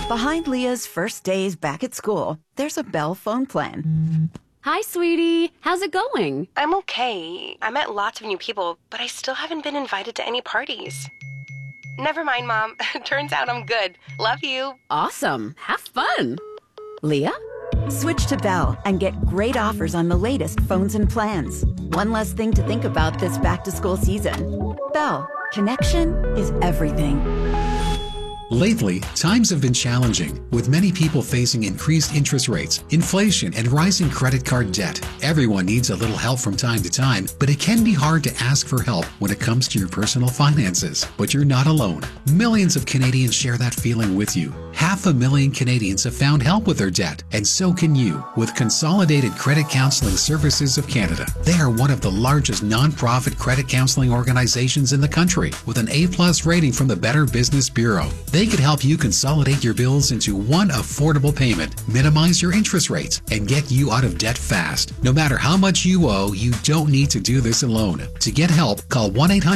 Behind Leah's first days back at school, there's a Bell phone plan. Hi, sweetie. How's it going? I'm okay. I met lots of new people, but I still haven't been invited to any parties. Never mind, Mom. Turns out I'm good. Love you. Awesome. Have fun. Leah? Switch to Bell and get great offers on the latest phones and plans. One less thing to think about this back-to-school season. Bell. Connection is everything. Lately, times have been challenging, with many people facing increased interest rates, inflation, and rising credit card debt. Everyone needs a little help from time to time, but it can be hard to ask for help when it comes to your personal finances. But you're not alone. Millions of Canadians share that feeling with you. 500,000 Canadians have found help with their debt, and so can you with Consolidated Credit Counseling Services of Canada. They are one of the largest non-profit credit counseling organizations in the country, with an A+ rating from the Better Business Bureau. They could help you consolidate your bills into one affordable payment, minimize your interest rates, and get you out of debt fast. No matter how much you owe, you don't need to do this alone. To get help, call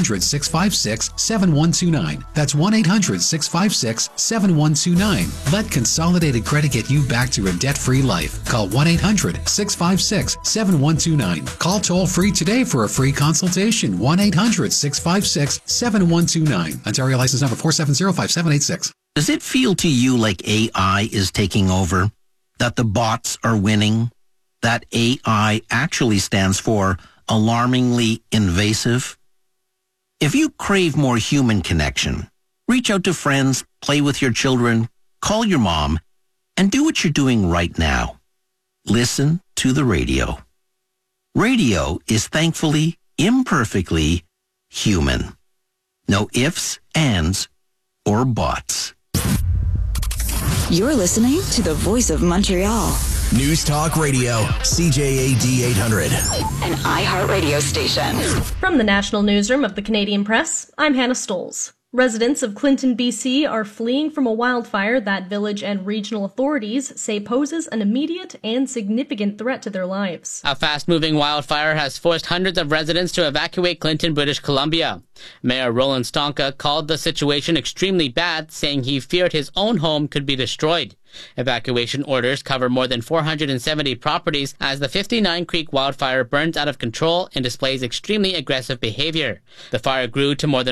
1-800-656-7129. That's 1-800-656-7129. Let Consolidated Credit get you back to a debt-free life. Call 1-800-656-7129. Call toll-free today for a free consultation. 1-800-656-7129. Ontario license number 4705786. Does it feel to you like AI is taking over? That the bots are winning? That AI actually stands for alarmingly invasive? If you crave more human connection, reach out to friends, play with your children, call your mom, and do what you're doing right now. Listen to the radio. Radio is thankfully, imperfectly human. No ifs, ands, or bots. You're listening to the Voice of Montreal. News Talk Radio, CJAD 800. An iHeartRadio station. From the National Newsroom of the Canadian Press, I'm Hannah Stoles. Residents of Clinton, BC are fleeing from a wildfire that village and regional authorities say poses an immediate and significant threat to their lives. A fast-moving wildfire has forced hundreds of residents to evacuate Clinton, British Columbia. Mayor Roland Stonka called the situation extremely bad, saying he feared his own home could be destroyed. Evacuation orders cover more than 470 properties as the 59 Creek wildfire burns out of control and displays extremely aggressive behavior. The fire grew to more than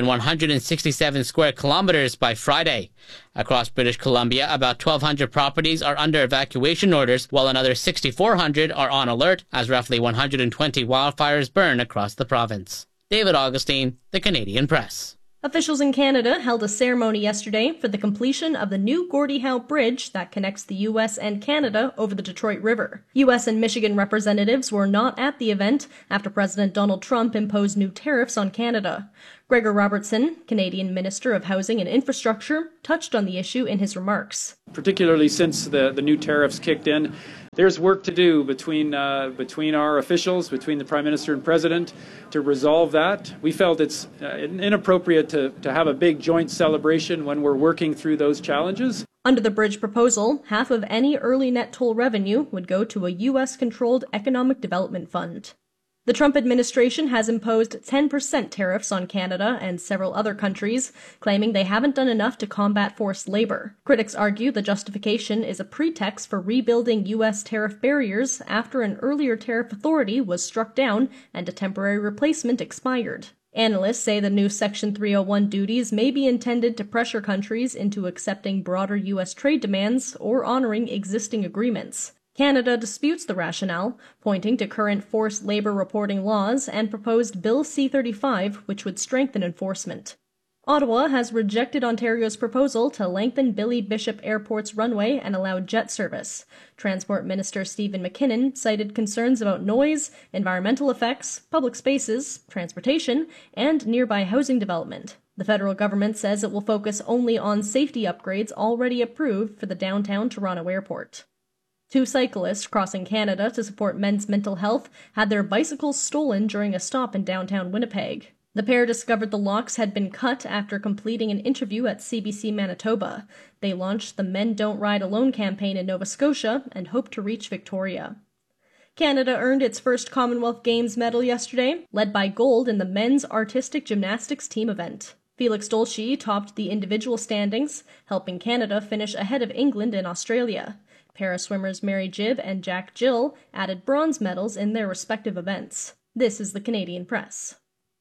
167 square kilometers by Friday. Across British Columbia, about 1,200 properties are under evacuation orders, while another 6,400 are on alert as roughly 120 wildfires burn across the province. David Augustine, The Canadian Press. Officials in Canada held a ceremony yesterday for the completion of the new Gordie Howe Bridge that connects the U.S. and Canada over the Detroit River. U.S. and Michigan representatives were not at the event after President Donald Trump imposed new tariffs on Canada. Gregor Robertson, Canadian Minister of Housing and Infrastructure, touched on the issue in his remarks. Particularly since the new tariffs kicked in, there's work to do between our officials, between the Prime Minister and President, to resolve that. We felt it's inappropriate to have a big joint celebration when we're working through those challenges. Under the bridge proposal, half of any early net toll revenue would go to a U.S.-controlled economic development fund. The Trump administration has imposed 10% tariffs on Canada and several other countries, claiming they haven't done enough to combat forced labor. Critics argue the justification is a pretext for rebuilding U.S. tariff barriers after an earlier tariff authority was struck down and a temporary replacement expired. Analysts say the new Section 301 duties may be intended to pressure countries into accepting broader U.S. trade demands or honoring existing agreements. Canada disputes the rationale, pointing to current forced labor reporting laws and proposed Bill C-35, which would strengthen enforcement. Ottawa has rejected Ontario's proposal to lengthen Billy Bishop Airport's runway and allow jet service. Transport Minister Stephen McKinnon cited concerns about noise, environmental effects, public spaces, transportation, and nearby housing development. The federal government says it will focus only on safety upgrades already approved for the downtown Toronto airport. Two cyclists crossing Canada to support men's mental health had their bicycles stolen during a stop in downtown Winnipeg. The pair discovered the locks had been cut after completing an interview at CBC Manitoba. They launched the Men Don't Ride Alone campaign in Nova Scotia and hope to reach Victoria. Canada earned its first Commonwealth Games medal yesterday, led by gold in the men's artistic gymnastics team event. Felix Dolce topped the individual standings, helping Canada finish ahead of England and Australia. Para-swimmers Mary Gibb and Jack Gill added bronze medals in their respective events. This is the Canadian Press.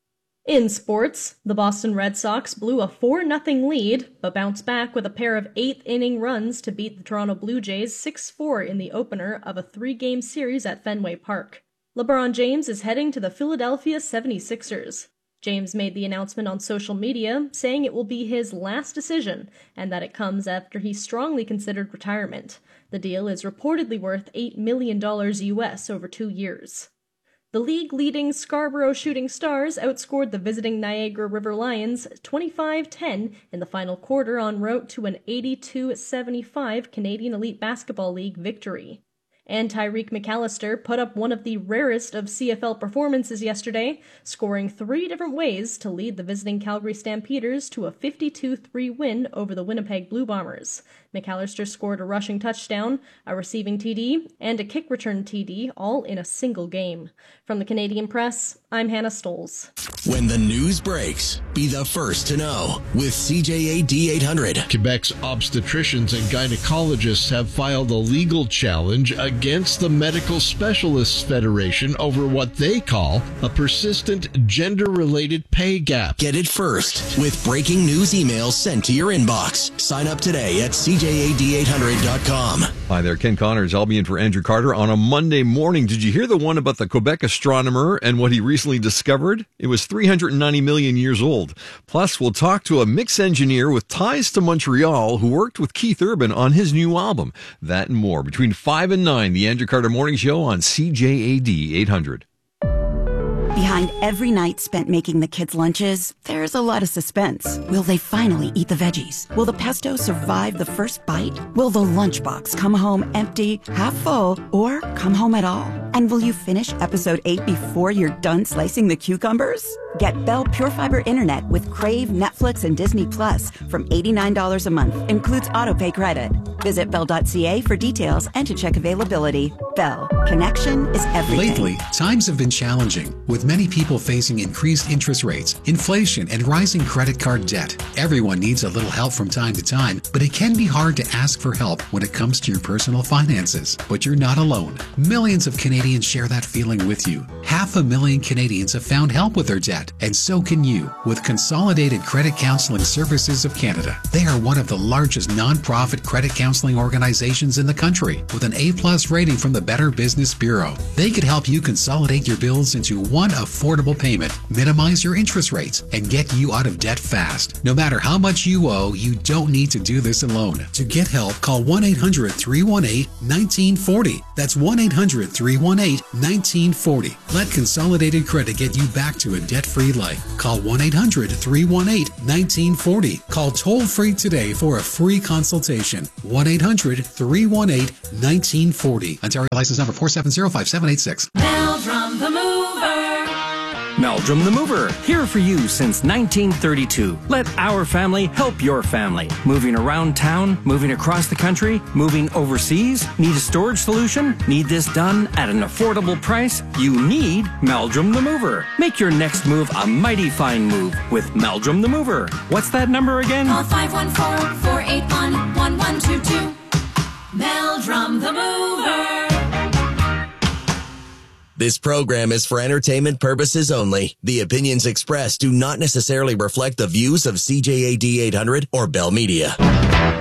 In sports, the Boston Red Sox blew a 4-0 lead, but bounced back with a pair of 8th-inning runs to beat the Toronto Blue Jays 6-4 in the opener of a 3-game series at Fenway Park. LeBron James is heading to the Philadelphia 76ers. James made the announcement on social media, saying it will be his last decision, and that it comes after he strongly considered retirement. The deal is reportedly worth $8 million US over 2 years. The league-leading Scarborough Shooting Stars outscored the visiting Niagara River Lions 25-10 in the final quarter en route to an 82-75 Canadian Elite Basketball League victory. And Tyreek McAllister put up one of the rarest of CFL performances yesterday, scoring 3 different ways to lead the visiting Calgary Stampeders to a 52-3 win over the Winnipeg Blue Bombers. McAllister scored a rushing touchdown, a receiving TD, and a kick return TD, all in a single game. From the Canadian Press, I'm Hannah Stoles. When the news breaks, be the first to know with CJAD 800. Quebec's obstetricians and gynecologists have filed a legal challenge against the Medical Specialists Federation over what they call a persistent gender-related pay gap. Get it first with breaking news emails sent to your inbox. Sign up today at CJAD800.com. Hi there, Ken Connors. I'll be in for Andrew Carter on a Monday morning. Did you hear the one about the Quebec astronomer and what he recently discovered? It was 390 million years old. Plus, we'll talk to a mix engineer with ties to Montreal who worked with Keith Urban on his new album. That and more between 5 and 9, the Andrew Carter Morning Show on CJAD 800. Behind every night spent making the kids' lunches, there's a lot of suspense. Will they finally eat the veggies? Will the pesto survive the first bite? Will the lunchbox come home empty, half full, or come home at all? And will you finish episode 8 before you're done slicing the cucumbers? Get Bell Pure Fiber Internet with Crave, Netflix, and Disney Plus from $89 a month. Includes autopay credit. Visit Bell.ca for details and to check availability. Bell. Connection is everything. Lately, times have been challenging, with many people facing increased interest rates, inflation, and rising credit card debt. Everyone needs a little help from time to time, but it can be hard to ask for help when it comes to your personal finances. But you're not alone. Millions of Canadians share that feeling with you. 500,000 Canadians have found help with their debt, and so can you with Consolidated Credit Counseling Services of Canada. They are one of the largest non-profit credit counseling organizations in the country, with an A+ rating from the Better Business Bureau. They could help you consolidate your bills into one affordable payment, minimize your interest rates, and get you out of debt fast. No matter how much you owe, you don't need to do this alone. To get help, call 1-800-318-1940. That's 1-800-318-1940. Let Consolidated Credit get you back to a debt-free life. Call 1-800-318-1940. Call toll-free today for a free consultation. 1-800-318-1940. Ontario license number 4705786. Meldrum the Mover. Meldrum the Mover, here for you since 1932. Let our family help your family. Moving around town, moving across the country, moving overseas. Need a storage solution? Need this done at an affordable price? You need Meldrum the Mover. Make your next move a mighty fine move with Meldrum the Mover. What's that number again? Call 514-481-1122. Meldrum the Mover. This program is for entertainment purposes only. The opinions expressed do not necessarily reflect the views of CJAD 800 or Bell Media.